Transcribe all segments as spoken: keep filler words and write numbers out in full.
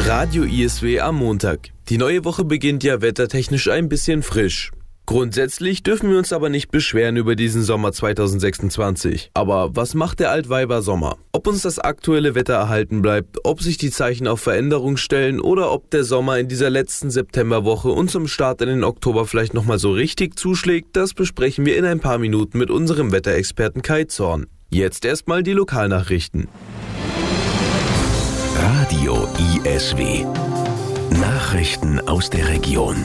Radio I S W am Montag. Die neue Woche beginnt ja wettertechnisch ein bisschen frisch. Grundsätzlich dürfen wir uns aber nicht beschweren über diesen Sommer zweitausendsechsundzwanzig. Aber was macht der Altweiber Sommer? Ob uns das aktuelle Wetter erhalten bleibt, ob sich die Zeichen auf Veränderung stellen oder ob der Sommer in dieser letzten Septemberwoche und zum Start in den Oktober vielleicht nochmal so richtig zuschlägt, das besprechen wir in ein paar Minuten mit unserem Wetterexperten Kai Zorn. Jetzt erstmal die Lokalnachrichten. Radio I S W. Nachrichten aus der Region.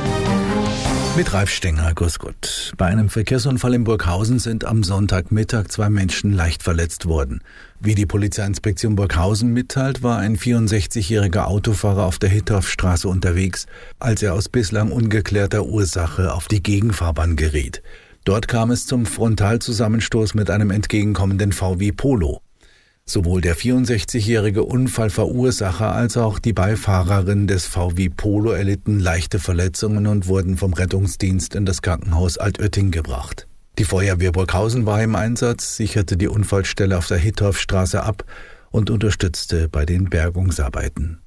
Mit Ralf Stenger, grüß Gott. Bei einem Verkehrsunfall in Burghausen sind am Sonntagmittag zwei Menschen leicht verletzt worden. Wie die Polizeiinspektion Burghausen mitteilt, war ein vierundsechzigjähriger Autofahrer auf der Hittorfstraße unterwegs, als er aus bislang ungeklärter Ursache auf die Gegenfahrbahn geriet. Dort kam es zum Frontalzusammenstoß mit einem entgegenkommenden V W Polo. Sowohl der vierundsechzigjährige Unfallverursacher als auch die Beifahrerin des V W Polo erlitten leichte Verletzungen und wurden vom Rettungsdienst in das Krankenhaus Altötting gebracht. Die Feuerwehr Burghausen war im Einsatz, sicherte die Unfallstelle auf der Hittorfstraße ab und unterstützte bei den Bergungsarbeiten.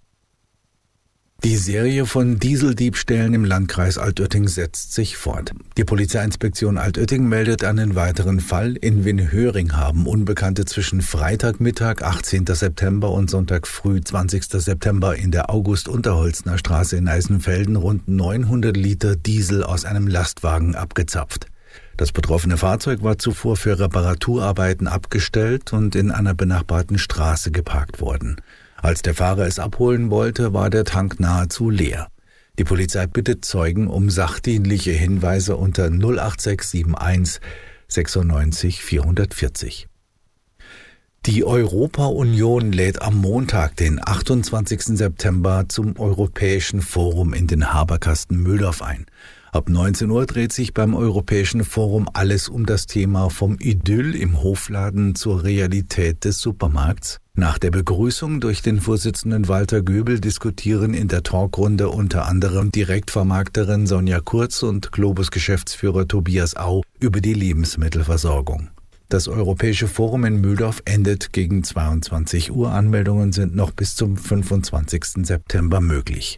Die Serie von Dieseldiebstählen im Landkreis Altötting setzt sich fort. Die Polizeiinspektion Altötting meldet einen weiteren Fall. In Winhöring haben Unbekannte zwischen Freitagmittag, achtzehnten September und Sonntag früh, zwanzigsten September in der August-Unterholzner Straße in Eisenfelden rund neunhundert Liter Diesel aus einem Lastwagen abgezapft. Das betroffene Fahrzeug war zuvor für Reparaturarbeiten abgestellt und in einer benachbarten Straße geparkt worden. Als der Fahrer es abholen wollte, war der Tank nahezu leer. Die Polizei bittet Zeugen um sachdienliche Hinweise unter null acht sechs sieben eins sechsundneunzig vierhundertvierzig. Die Europa-Union lädt am Montag, den achtundzwanzigsten September, zum Europäischen Forum in den Haberkasten Mühldorf ein. Ab neunzehn Uhr dreht sich beim Europäischen Forum alles um das Thema vom Idyll im Hofladen zur Realität des Supermarkts. Nach der Begrüßung durch den Vorsitzenden Walter Göbel diskutieren in der Talkrunde unter anderem Direktvermarkterin Sonja Kurz und Globus-Geschäftsführer Tobias Au über die Lebensmittelversorgung. Das Europäische Forum in Mühldorf endet gegen zweiundzwanzig Uhr. Anmeldungen sind noch bis zum fünfundzwanzigsten September möglich.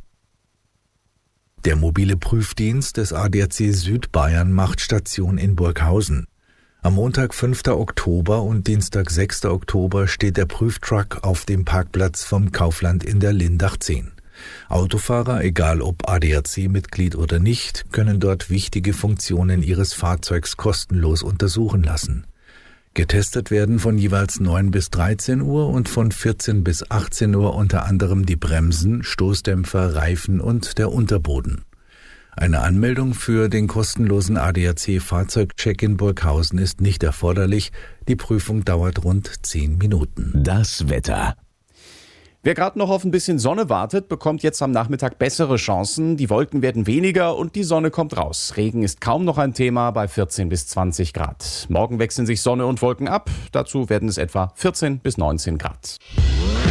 Der mobile Prüfdienst des A D A C Südbayern macht Station in Burghausen. Am Montag, fünften Oktober und Dienstag, sechsten Oktober steht der Prüftruck auf dem Parkplatz vom Kaufland in der Lindach zehn. Autofahrer, egal ob A D A C-Mitglied oder nicht, können dort wichtige Funktionen ihres Fahrzeugs kostenlos untersuchen lassen. Getestet werden von jeweils neun bis dreizehn Uhr und von vierzehn bis achtzehn Uhr unter anderem die Bremsen, Stoßdämpfer, Reifen und der Unterboden. Eine Anmeldung für den kostenlosen A D A C-Fahrzeugcheck in Burghausen ist nicht erforderlich. Die Prüfung dauert rund zehn Minuten. Das Wetter. Wer gerade noch auf ein bisschen Sonne wartet, bekommt jetzt am Nachmittag bessere Chancen. Die Wolken werden weniger und die Sonne kommt raus. Regen ist kaum noch ein Thema bei vierzehn bis zwanzig Grad. Morgen wechseln sich Sonne und Wolken ab. Dazu werden es etwa vierzehn bis neunzehn Grad.